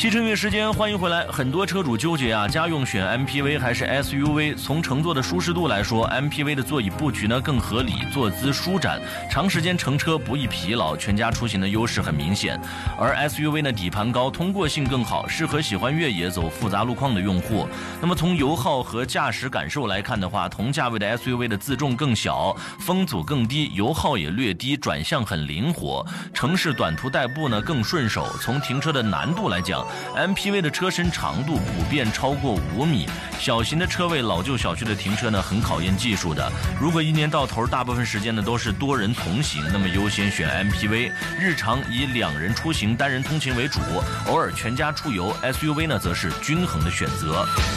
汽车音乐时间，欢迎回来。很多车主纠结啊，家用选 MPV 还是 SUV？ 从乘坐的舒适度来说 ，MPV 的座椅布局呢更合理，坐姿舒展，长时间乘车不易疲劳，全家出行的优势很明显。而 SUV 呢，底盘高，通过性更好，适合喜欢越野走复杂路况的用户。那么从油耗和驾驶感受来看的话，同价位的 SUV 的自重更小，风阻更低，油耗也略低，转向很灵活，城市短途代步呢更顺手。从停车的难度来讲，MPV 的车身长度普遍超过5米，小型的车位老旧小区的停车呢很考验技术的。如果一年到头大部分时间呢都是多人同行，那么优先选 MPV， 日常以2人出行单人通勤为主，偶尔全家出游 SUV 呢则是均衡的选择。